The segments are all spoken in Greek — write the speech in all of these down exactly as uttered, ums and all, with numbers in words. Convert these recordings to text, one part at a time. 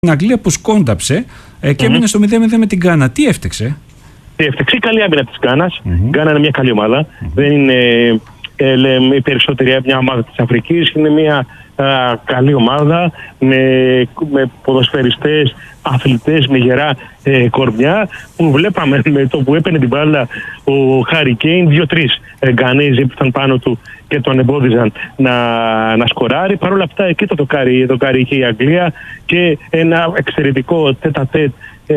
Την Αγγλία που σκόνταψε ε, και mm-hmm. έμεινε στο μηδέν μηδέν με την Γκάνα. Τι έφτεξε? Τι έφτεξε? Καλή άμυνα της Γκάνας. Mm-hmm. Η Γκάνα είναι μια καλή ομάδα. Mm-hmm. Δεν είναι ε, λέμε, η περισσότερη μια ομάδα της Αφρικής. Είναι μια α, καλή ομάδα με, με ποδοσφαιριστές, αθλητές, με γερά ε, κορμιά, που βλέπαμε με το που έπαιρνε την μπάλα ο Χάρι Κέιν, δύο-τρεις Γκανέζοι που ήταν πάνω του και τον εμπόδιζαν να, να σκοράρει. Παρ' όλα αυτά εκεί το δοκάρι, δοκάρι είχε η Αγγλία και ένα εξαιρετικό τέτα-τέτ,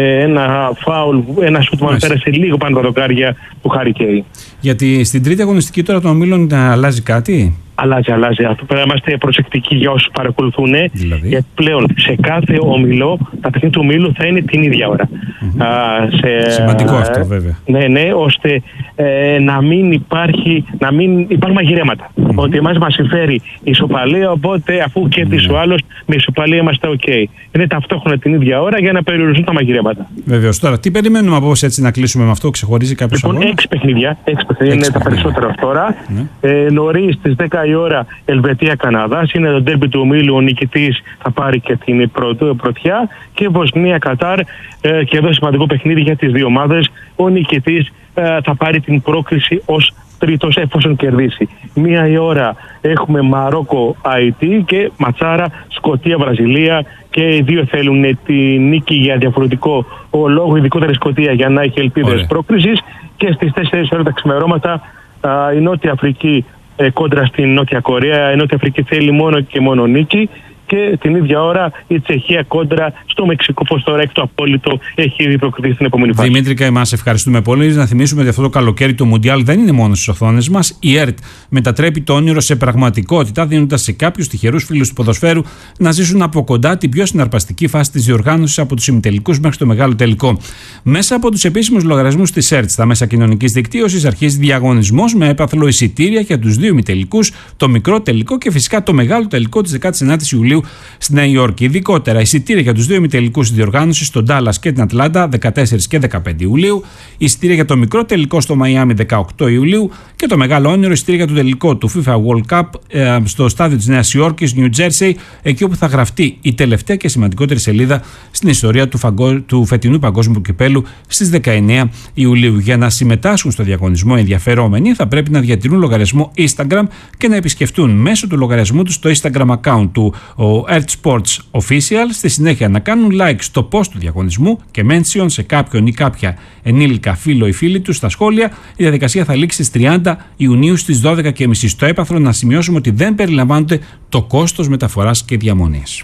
ένα φάουλ, ένα σουτ που πέρασε λίγο πάνω τα δοκάρια του Χάρι Κέιν. Γιατί στην τρίτη αγωνιστική τώρα των ομίλων αλλάζει κάτι? Αλλάζει, αλλάζει. Αυτό πρέπει να είμαστε προσεκτικοί για όσους παρακολουθούν. Δηλαδή? Γιατί πλέον σε κάθε όμιλο τα παιχνίδια του ομίλου θα είναι την ίδια ώρα. Mm-hmm. Α, σε, Σημαντικό αυτό, βέβαια. Ναι, ναι, ώστε ε, να μην υπάρχει, να μην υπάρχουν μαγειρέματα. Mm-hmm. Ότι εμάς μας συμφέρει η ισοπαλία, οπότε αφού κέρδισε mm-hmm. ο άλλος, με ισοπαλία είμαστε OK. Είναι ταυτόχρονα την ίδια ώρα για να περιοριστούν τα μαγειρέματα. Βεβαίως. Τώρα, τι περιμένουμε από όσοι έτσι να κλείσουμε με αυτό, ξεχωρίζει κάποιο αγώνα? Λοιπόν, έξι παιχνίδια, έξι παιχνίδια είναι τα περισσότερα τώρα. Mm-hmm. Ε, νωρίς στις δέκα η ώρα Ελβετία-Καναδάς, είναι το ντέρμπι του ομίλου, ο νικητής θα πάρει και την πρωτιά, και Βοσνία-Κατάρ, ε, και εδώ σημαντικό παιχνίδι για τις δύο ομάδες, ο νικητής ε, θα πάρει την πρόκριση ως τρίτος εφόσον κερδίσει. Μία η ώρα έχουμε Μαρόκο-Αϊτ και ματσάρα Σκωτία-Βραζιλία, και οι δύο θέλουν τη νίκη για διαφορετικό ο λόγο, ειδικότερα η Σκωτία για να έχει ελπίδες πρόκρισης, και στις τέσσερις ώρα τα ξημερώματα ε, η Νότια Αφρική κόντρα στην Νότια Κορέα. Η Νότια Αφρική θέλει μόνο και μόνο νίκη, και την ίδια ώρα η Τσεχία κόντρα στο Μεξικό, πως τώρα έχει το απόλυτο, έχει ήδη προκριθεί στην επόμενη φάση. Δημήτρη, εμάς ευχαριστούμε πολύ. Να θυμίσουμε ότι αυτό το καλοκαίρι το Μουντιάλ δεν είναι μόνο στις οθόνες μας. Η ΕΡΤ μετατρέπει το όνειρο σε πραγματικότητα, δίνοντας σε κάποιους τυχερούς φίλους του ποδοσφαίρου να ζήσουν από κοντά την πιο συναρπαστική φάση της διοργάνωσης, από τους ημιτελικούς μέχρι το μεγάλο τελικό. Μέσα από τους επίσημους λογαριασμούς της ΕΡΤ στα μέσα κοινωνικής δικτύωσης αρχίζει διαγωνισμός με έπαθλο εισιτήρια για τους δύο ημιτελικούς, το μικρό τελικό και φυσικά το μεγάλο τελικό της δεκάτης ενάτης Ιουλίου στη Νέα Υόρκη. Ειδικότερα, εισιτήρια για τους δύο ημιτελικούς της διοργάνωσης στον Ντάλλας και την Ατλάντα δεκατέσσερις και δεκαπέντε Ιουλίου, εισιτήρια για το μικρό τελικό στο Μαϊάμι δεκαοκτώ Ιουλίου και το μεγάλο όνειρο εισιτήρια για το τελικό του FIFA World Cup ε, στο στάδιο της Νέας Υόρκης, New Jersey, εκεί όπου θα γραφτεί η τελευταία και σημαντικότερη σελίδα στην ιστορία του, φαγκο... του φετινού παγκόσμιου κυπέλου στις δεκαεννέα Ιουλίου. Για να συμμετάσχουν στο διαγωνισμό ενδιαφερόμενοι θα πρέπει να διατηρούν λογαριασμό Instagram και να επισκεφτούν μέσω του λογαριασμού του το Instagram account του ΕΡΤ Sports Official. Στη συνέχεια να κάνουν like στο post του διαγωνισμού και mention σε κάποιον ή κάποια ενήλικα φίλο ή φίλη του στα σχόλια. Η διαδικασία θα λήξει στις τριάντα Ιουνίου στις δώδεκα και τριάντα. Στο έπαθλο να σημειώσουμε ότι δεν περιλαμβάνονται το κόστος μεταφοράς και διαμονής.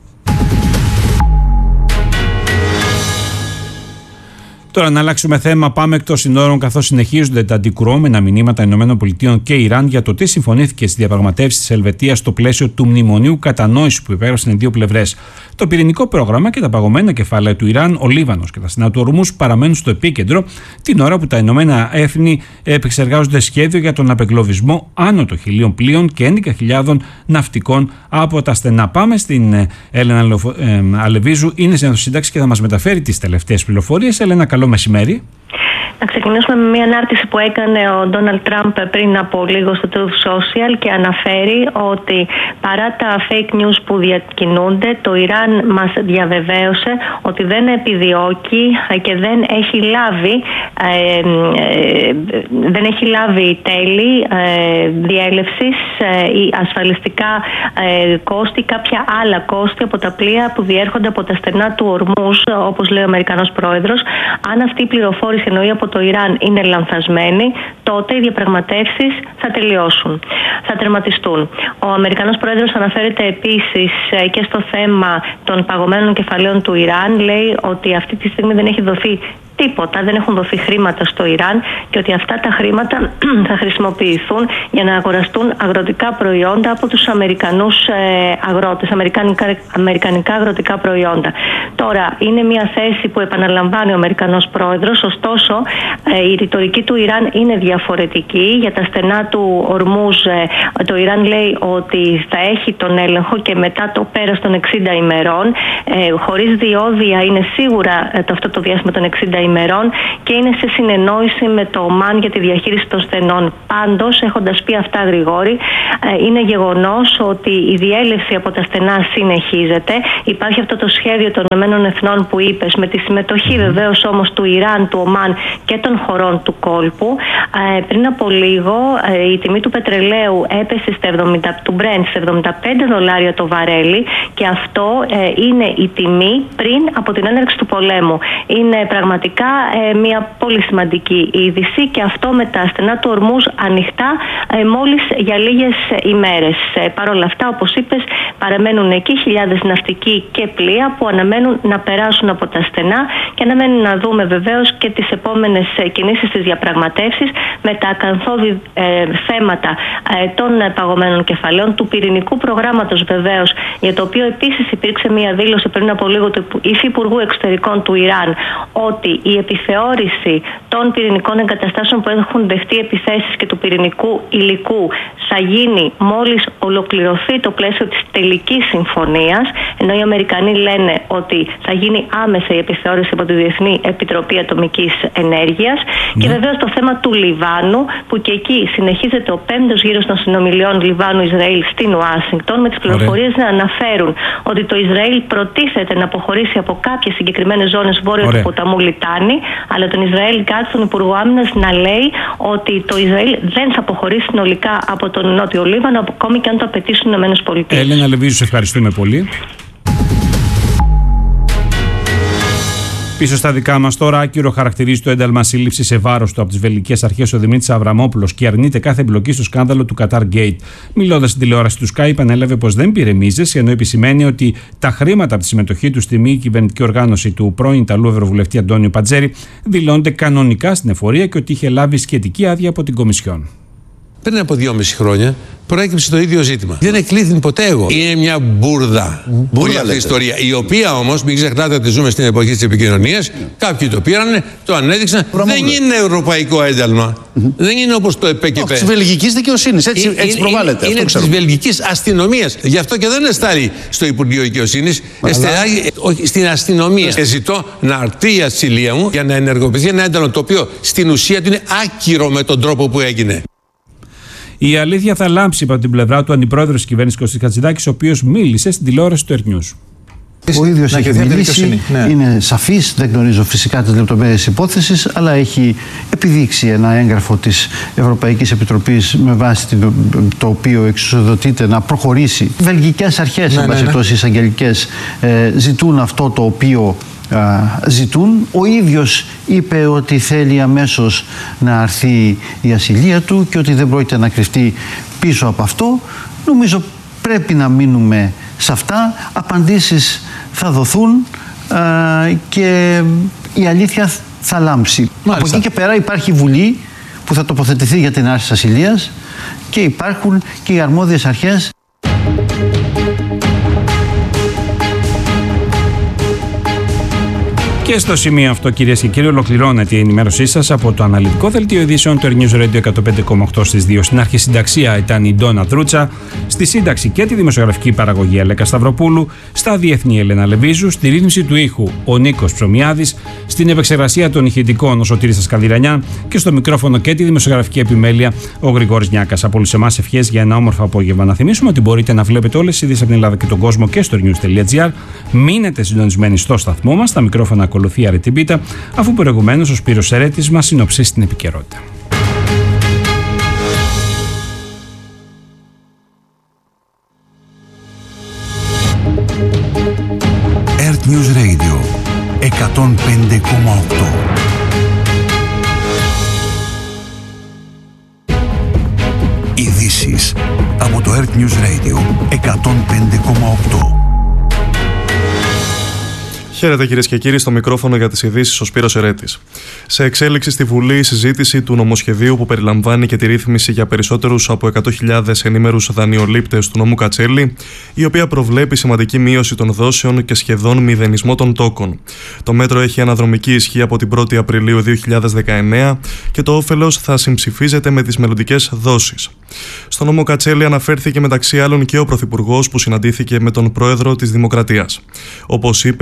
Τώρα να αλλάξουμε θέμα, πάμε εκτός συνόρων, καθώς συνεχίζονται τα αντικρουόμενα μηνύματα ΗΠΑ και Ιράν για το τι συμφωνήθηκε στις διαπραγματεύσεις της Ελβετίας στο πλαίσιο του μνημονίου κατανόησης που υπέγραψαν οι δύο πλευρές. Το πυρηνικό πρόγραμμα και τα παγωμένα κεφάλαια του Ιράν, ο Λίβανος και τα στενά του Ορμούζ παραμένουν στο επίκεντρο, την ώρα που τα Ηνωμένα Έθνη επεξεργάζονται σχέδιο για τον απεγκλωβισμό άνω των χιλίων πλοίων και έντεκα χιλιάδων ναυτικών από τα στενά. Πάμε στην Έλενα Αλεβίζου, είναι στην σύνταξη και θα μας μεταφέρει τις τελευταίες πληροφορίες. Έλενα, καλό μεσημέρι. Να ξεκινήσουμε με μια ανάρτηση που έκανε ο Ντόναλντ Τραμπ πριν από λίγο στο Truth Social και αναφέρει ότι παρά τα fake news που διακινούνται, το Ιράν μας διαβεβαίωσε ότι δεν επιδιώκει και δεν έχει λάβει, ε, ε, δεν έχει λάβει τέλη ε, διέλευσης ε, ή ασφαλιστικά ε, κόστη, κάποια άλλα κόστη από τα πλοία που διέρχονται από τα στενά του Ορμούζ, όπως λέει ο Αμερικανός πρόεδρος. Αν αυτή η πληροφόρηση εννοεί από το Ιράν είναι λανθασμένη, τότε οι διαπραγματεύσεις θα τελειώσουν, θα τερματιστούν. Ο Αμερικανός πρόεδρος αναφέρεται επίσης και στο θέμα των παγωμένων κεφαλαίων του Ιράν. Λέει ότι αυτή τη στιγμή δεν έχει δοθεί τίποτα, δεν έχουν δοθεί χρήματα στο Ιράν και ότι αυτά τα χρήματα θα χρησιμοποιηθούν για να αγοραστούν αγροτικά προϊόντα από τους Αμερικανούς αγρότες, αμερικανικά, αμερικανικά αγροτικά προϊόντα. Τώρα, είναι μια θέση που επαναλαμβάνει ο Αμερικανός πρόεδρος, ωστόσο η ρητορική του Ιράν είναι διαφορετική. Για τα στενά του Ορμούζ το Ιράν λέει ότι θα έχει τον έλεγχο και μετά το πέρας των εξήντα ημερών, χωρίς διόδια είναι σίγουρα αυτό το διάστημα των εξήντα ημερών ημερών και είναι σε συνεννόηση με το ΟΜΑΝ για τη διαχείριση των στενών. Πάντως, έχοντας πει αυτά, Γρηγόρη, είναι γεγονός ότι η διέλευση από τα στενά συνεχίζεται. Υπάρχει αυτό το σχέδιο των ΗΕ που είπες, με τη συμμετοχή βεβαίως όμως του Ιράν, του Ομάν και των χωρών του κόλπου. Ε, πριν από λίγο ε, η τιμή του πετρελαίου έπεσε στα εβδομήντα, του Brent σε εβδομήντα πέντε δολάρια το βαρέλι και αυτό ε, είναι η τιμή πριν από την έναρξη του πολέμου. Είναι πραγματικά ε, μια πολύ σημαντική είδηση και αυτό με τα στενά του Ορμούζ ανοιχτά ε, μόλις για λίγες ημέρες. Ε, Παρ' όλα αυτά, όπως είπες, παραμένουν εκεί χιλιάδες ναυτικοί και πλοία που αναμένουν να περάσουν από τα στενά και αναμένουν να δούμε βεβαίως και τις επόμενες κινήσεις της διαπραγματεύσεις με τα ακαθόδη ε, θέματα ε, των παγωμένων κεφαλαίων, του πυρηνικού προγράμματος βεβαίως, για το οποίο επίσης υπήρξε μια δήλωση πριν από λίγο του Υφυπουργού Εξωτερικών του Ιράν ότι η επιθεώρηση των πυρηνικών εγκαταστάσεων που έχουν δεχτεί επιθέσεις και του πυρηνικού υλικού θα γίνει μόλις ολοκληρωθεί το πλαίσιο της τελικής συμφωνίας, ενώ οι Αμερικανοί λένε ότι θα γίνει άμεσα η επιθεώρηση από τη Διεθνή Επιτροπή Ατομικής Ενέργειας. Mm. Και βεβαίως το θέμα του Λιβάνου, που και εκεί συνεχίζεται ο πέμπτος γύρος των συνομιλιών Λιβάνου-Ισραήλ στην Ουάσιγκτον, με τις πληροφορίες να αναφέρουν ότι το Ισραήλ προτίθεται να αποχωρήσει από κάποιες συγκεκριμένες ζώνες βόρειο του ποταμού Λιτάνη, αλλά τον Ισραήλ Γκάτς, τον Υπουργό Άμυνας, να λέει ότι το Ισραήλ δεν θα αποχωρήσει συνολικά από τον Νότιο Λίβανο, ακόμη και αν το απαιτήσουν οι ΗΠΑ. Έλενα Λεβίζου, σε ευχαριστούμε πολύ. Πίσω στα δικά μας τώρα, άκυρο χαρακτηρίζει το ένταλμα σύλληψη σε βάρος του από τις βελγικές αρχές ο Δημήτρης Αβραμόπουλος και αρνείται κάθε εμπλοκή στο σκάνδαλο του Qatar Gate. Μιλώντας στην τηλεόραση του Sky, επανέλαβε πως δεν πήρε μίζες, ενώ επισημαίνει ότι τα χρήματα από τη συμμετοχή του στη μη κυβερνητική οργάνωση του πρώην Ιταλού Ευρωβουλευτή Αντώνιο Πατζέρη δηλώνονται κανονικά στην εφορία και ότι είχε λάβει σχετική άδεια από την Κομισιόν. Πριν από δυόμιση χρόνια προέκυψε το ίδιο ζήτημα. Δεν εκλήθην ποτέ εγώ. Είναι μια μπουρδα. Μπουρδα αυτή η ιστορία. Η οποία όμως, μην ξεχνάτε ότι ζούμε στην εποχή της επικοινωνίας. Κάποιοι το πήραν, το ανέδειξαν. Δεν είναι ευρωπαϊκό ένταλμα. Mm-hmm. Δεν είναι όπως το ΕΠΕΚΕΠΕ. Της βελγικής δικαιοσύνης. Έτσι, έτσι προβάλλεται. Είναι, είναι της βελγικής αστυνομίας. Γι' αυτό και δεν εστάλει στο Υπουργείο Δικαιοσύνης. Εστάλει στην αστυνομία. Και ζητώ να αρθεί η ασυλία μου για να ενεργοποιηθεί ένα ένταλμα το οποίο στην ουσία του είναι άκυρο με τον τρόπο που έγινε. Η αλήθεια θα λάμψει από την πλευρά του αντιπρόεδρος της κυβέρνησης Κωστής Χατζηδάκης, ο οποίος μίλησε στην τηλεόραση του Earth News. Ο ίδιος έχει μιλήσει, ναι. Είναι σαφής, δεν γνωρίζω φυσικά τις λεπτομέρειες της υπόθεσης, αλλά έχει επιδείξει ένα έγγραφο της Ευρωπαϊκής Επιτροπής με βάση το οποίο εξουσιοδοτείται να προχωρήσει. Οι βελγικές αρχές, ναι, εν πάση περιπτώσει, εισαγγελικές, ε, ζητούν αυτό το οποίο α, ζητούν. Ο ίδιος είπε ότι θέλει αμέσως να αρθεί η ασυλία του και ότι δεν πρόκειται να κρυφτεί πίσω από αυτό. Νομίζω πρέπει να μείνουμε σε αυτά. Απαντήσεις θα δοθούν α, και η αλήθεια θα λάμψει. Μάλιστα. Από εκεί και πέρα υπάρχει Βουλή που θα τοποθετηθεί για την άρση της ασυλίας και υπάρχουν και οι αρμόδιες αρχές. Και στο σημείο αυτό, κυρίες και κύριοι, ολοκληρώνεται η ενημέρωσή σας από το αναλυτικό δελτίο ειδήσεων του Earth News Radio εκατόν πέντε κόμμα οκτώ στις δύο. Στην αρχισυνταξία ήταν η Ντόνα Δρούτσα, στη σύνταξη και τη δημοσιογραφική παραγωγή Αλέκα Σταυροπούλου, στα διεθνή Έλενα Λεβίζου, στη ρύθμιση του ήχου ο Νίκος Ψωμιάδης, στην επεξεργασία των ηχητικών ο Σωτήρης Ασκαδηρανιά και στο μικρόφωνο και τη δημοσιογραφική επιμέλεια ο Γρηγόρης Νιάκας. Από όλους εμάς ευχές για ένα όμορφο απόγευμα. Να θυμίσουμε ότι μπορείτε να βλέπετε όλες τις ειδήσεις από την Ελλάδα και τον κόσμο και στο news.gr. Μείνετε συντονισμένοι στο σταθμό μας, τα μικρόφωνα ακολουθεί Αρετή Μπίτα, αφού προηγουμένως ο Σπύρος Σερέτης μας συνοψίσει την επικαιρότητα. Earth News Radio εκατόν πέντε κόμμα οκτώ. Ειδήσεις από το Earth News Radio εκατόν πέντε κόμμα οκτώ. Χαίρετε κυρίες και κύριοι, στο μικρόφωνο για τις ειδήσεις ο Σπύρος Ερέτης. Σε εξέλιξη στη Βουλή η συζήτηση του νομοσχεδίου που περιλαμβάνει και τη ρύθμιση για περισσότερους από εκατό χιλιάδες ενήμερους δανειολήπτες του νόμου Κατσέλη, η οποία προβλέπει σημαντική μείωση των δόσεων και σχεδόν μηδενισμό των τόκων. Το μέτρο έχει αναδρομική ισχύ από την πρώτη Απριλίου δύο χιλιάδες δεκαεννέα και το όφελος θα συμψηφίζεται με τις μελλοντικές δόσεις. Στο νόμο Κατσέλη αναφέρθηκε μεταξύ άλλων και ο Πρωθυπουργός που συναντήθηκε με τον Πρόεδρο της Δημοκρατίας. Όπως είπε, κλείνει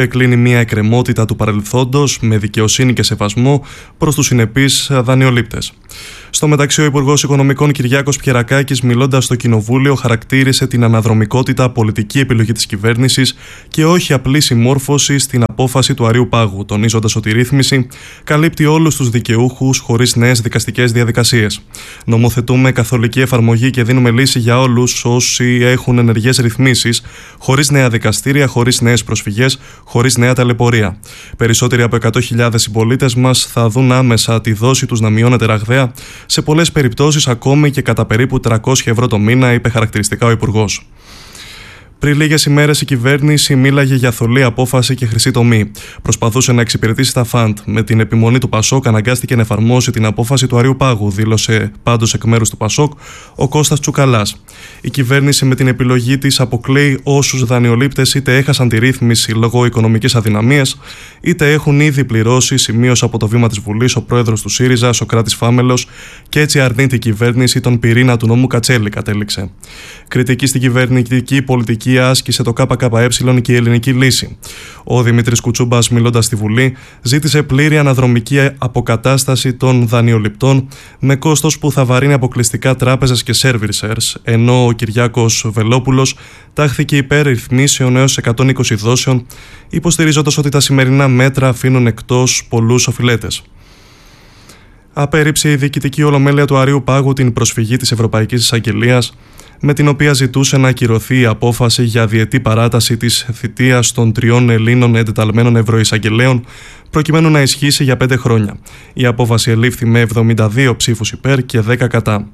μια εκκρεμότητα του παρελθόντος με δικαιοσύνη και σεβασμό προς τους συνεπείς δανειολήπτες. Στο μεταξύ, ο Υπουργός Οικονομικών Κυριάκος Πιερακάκης, μιλώντας στο Κοινοβούλιο, χαρακτήρισε την αναδρομικότητα πολιτική επιλογή της κυβέρνησης και όχι απλή συμμόρφωση στην απόφαση του Αρείου Πάγου, τονίζοντας ότι η ρύθμιση καλύπτει όλους τους δικαιούχους χωρίς νέες δικαστικές διαδικασίες. Νομοθετούμε καθολική εφαρμογή και δίνουμε λύση για όλους όσοι έχουν ενεργές ρυθμίσεις, χωρίς νέα δικαστήρια, χωρίς νέες προσφυγές, χωρίς νέα ταλαιπωρία. Περισσότεροι από εκατό χιλιάδες συμπολίτες μας θα δουν άμεσα τη δόση τους να μειώνεται ραγδαία, σε πολλές περιπτώσεις ακόμη και κατά περίπου τριακόσια ευρώ το μήνα, είπε χαρακτηριστικά ο Υπουργός. Πριν λίγες ημέρες η κυβέρνηση μίλαγε για θολή απόφαση και χρυσή τομή. Προσπαθούσε να εξυπηρετήσει τα φαντ. Με την επιμονή του Πασόκ αναγκάστηκε να εφαρμόσει την απόφαση του Αρείου Πάγου, δήλωσε πάντως εκ μέρους του Πασόκ ο Κώστας Τσουκαλάς. Η κυβέρνηση με την επιλογή της αποκλείει όσους δανειολήπτες είτε έχασαν τη ρύθμιση λόγω οικονομικής αδυναμίας, είτε έχουν ήδη πληρώσει, σημείωσε από το βήμα της Βουλής ο πρόεδρος του ΣΥΡΙΖΑ, Σωκράτης Φάμελος, και έτσι αρνείται η κυβέρνηση τον πυρήνα του νόμου Κατσέλη, κατέληξε. Κριτική στην κυβερνητική πολιτική άσκησε το ΚΚΕ και η Ελληνική Λύση. Ο Δημήτρης Κουτσούμπας, μιλώντας στη Βουλή, ζήτησε πλήρη αναδρομική αποκατάσταση των δανειοληπτών με κόστος που θα βαρύνει αποκλειστικά τράπεζες και servicers, ενώ ο Κυριάκος Βελόπουλος τάχθηκε υπέρ ρυθμίσεων έως εκατόν είκοσι δόσεων, υποστηρίζοντας ότι τα σημερινά μέτρα αφήνουν εκτός πολλούς οφειλέτες. Απέρριψε η διοικητική ολομέλεια του Αρείου Πάγου την προσφυγή της Ευρωπαϊκής Εισαγγελίας, με την οποία ζητούσε να ακυρωθεί η απόφαση για διετή παράταση της θητείας των τριών Ελλήνων εντεταλμένων ευρωεισαγγελέων, προκειμένου να ισχύσει για πέντε χρόνια. Η απόφαση ελήφθη με εβδομήντα δύο ψήφους υπέρ και δέκα κατά.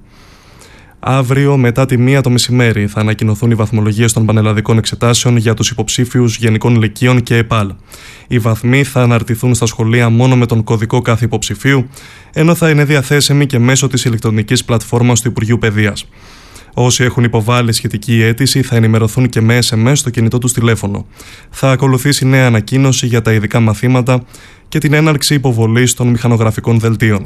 Αύριο, μετά τη μία το μεσημέρι, θα ανακοινωθούν οι βαθμολογίες των πανελλαδικών εξετάσεων για τους υποψήφιους γενικών λυκείων και ΕΠΑΛ. Οι βαθμοί θα αναρτηθούν στα σχολεία μόνο με τον κωδικό κάθε υποψηφίου, ενώ θα είναι διαθέσιμοι και μέσω της ηλεκτρονικής πλατφόρμας του Υπουργείου Παιδείας. Όσοι έχουν υποβάλει σχετική αίτηση θα ενημερωθούν και με ες εμ ες στο κινητό τους τηλέφωνο. Θα ακολουθήσει νέα ανακοίνωση για τα ειδικά μαθήματα και την έναρξη υποβολής των μηχανογραφικών δελτίων.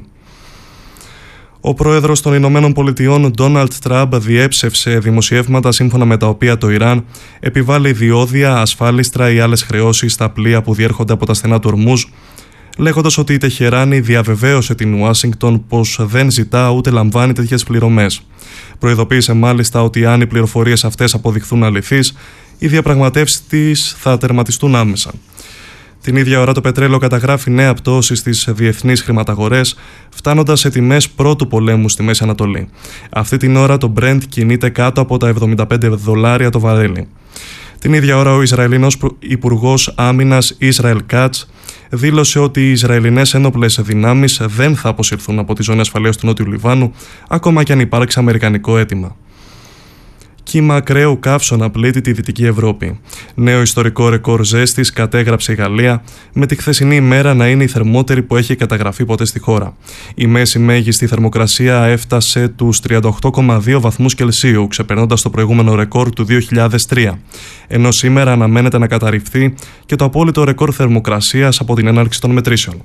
Ο πρόεδρος των Ηνωμένων Πολιτειών, Ντόναλντ Τραμπ, διέψευσε δημοσιεύματα σύμφωνα με τα οποία το Ιράν επιβάλλει διόδια, ασφάλιστρα ή άλλες χρεώσεις στα πλοία που διέρχονται από τα στενά του Ορμούζ, λέγοντας ότι η Τεχεράνη διαβεβαίωσε την Ουάσιγκτον πως δεν ζητά ούτε λαμβάνει τέτοιες πληρωμές. Προειδοποίησε μάλιστα ότι αν οι πληροφορίες αυτές αποδειχθούν αληθείς, οι διαπραγματεύσεις της θα τερματιστούν άμεσα. Την ίδια ώρα το πετρέλαιο καταγράφει νέα πτώση στις διεθνείς χρηματαγορές, φτάνοντας σε τιμές πρώτου πολέμου στη Μέση Ανατολή. Αυτή την ώρα το Brent κινείται κάτω από τα εβδομήντα πέντε δολάρια το βαρέλι. Την ίδια ώρα ο Ισραηλινός Υπουργός Άμυνας Ισραήλ Κάτς δήλωσε ότι οι Ισραηλινές ένοπλες δυνάμεις δεν θα αποσυρθούν από τη ζώνη ασφαλείας του Νότιου Λιβάνου, ακόμα και αν υπάρξει αμερικανικό αίτημα. Κύμα ακραίου καύσωνα πλήττει τη Δυτική Ευρώπη. Νέο ιστορικό ρεκόρ ζέστης κατέγραψε η Γαλλία, με τη χθεσινή ημέρα να είναι η θερμότερη που έχει καταγραφεί ποτέ στη χώρα. Η μέση μέγιστη θερμοκρασία έφτασε τους τριάντα οκτώ κόμμα δύο βαθμούς Κελσίου, ξεπερνώντας το προηγούμενο ρεκόρ του δύο χιλιάδες τρία. Ενώ σήμερα αναμένεται να καταρριφθεί και το απόλυτο ρεκόρ θερμοκρασίας από την έναρξη των μετρήσεων.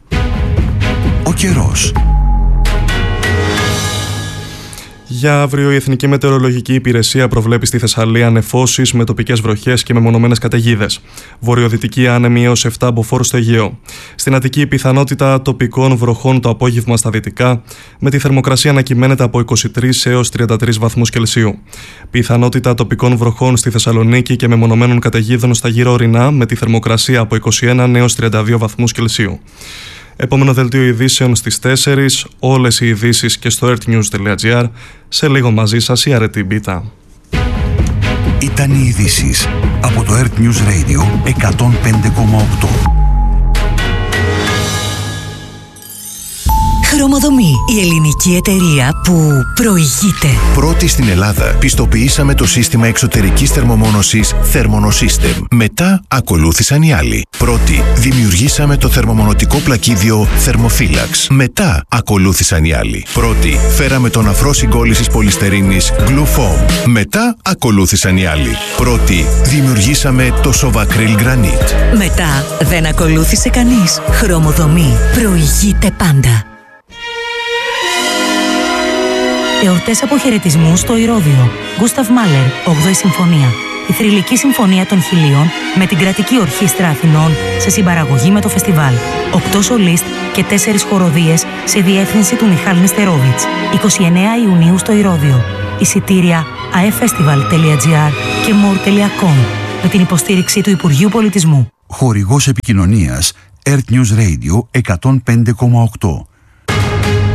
Ο καιρός. Για αύριο η Εθνική Μετεωρολογική Υπηρεσία προβλέπει στη Θεσσαλία νεφώσεις με τοπικές βροχές και μεμονωμένες καταιγίδες. Βορειοδυτική άνεμη έως επτά μποφόρ στο Αιγαίο. Στην Αττική η πιθανότητα τοπικών βροχών το απόγευμα στα δυτικά, με τη θερμοκρασία να κυμαίνεται από είκοσι τρεις έως τριάντα τρεις βαθμούς Κελσίου. Πιθανότητα τοπικών βροχών στη Θεσσαλονίκη και μεμονωμένων καταιγίδων στα γύρω ορεινά, με τη θερμοκρασία από είκοσι ένα έως τριάντα δύο βαθμούς Κελσίου. Επόμενο δελτίο ειδήσεων στις τέσσερις, όλες οι ειδήσεις και στο ertnews τελεία gr. Σε λίγο μαζί σας η Αρετή Μπίτα. Ήταν οι ειδήσεις από το Earth News Radio εκατόν πέντε κόμμα οκτώ. Χρωμοδομή, η ελληνική εταιρεία που προηγείται. Πρώτη στην Ελλάδα, πιστοποιήσαμε το σύστημα εξωτερικής θερμομόνωσης Thermonosystem. Μετά ακολούθησαν οι άλλοι. Πρώτη, δημιουργήσαμε το θερμομονωτικό πλακίδιο Thermophilax. Μετά ακολούθησαν οι άλλοι. Πρώτη, φέραμε τον αφρό συγκόλλησης πολυστερίνης Glufoam. Μετά ακολούθησαν οι άλλοι. Πρώτη, δημιουργήσαμε το Sovacryl Granite. Μετά δεν ακολούθησε κανείς. Χρωμοδομή, προηγείται πάντα. Εορτές αποχαιρετισμού στο Ηρώδειο. Γκούσταβ Μάλερ, όγδοη Συμφωνία. η Θρυλική Συμφωνία των Χιλίων με την Κρατική Ορχήστρα Αθηνών σε συμπαραγωγή με το φεστιβάλ. Οκτώ σολίστ και τέσσερις χοροδίες σε διεύθυνση του Μιχάλη Νεστερόβιτς. εικοστή ενάτη Ιουνίου στο Ηρώδειο. Εισιτήρια aefestival τελεία gr και more τελεία com με την υποστήριξη του Υπουργείου Πολιτισμού. Χορηγός επικοινωνίας Earth News Radio εκατόν πέντε κόμμα οκτώ.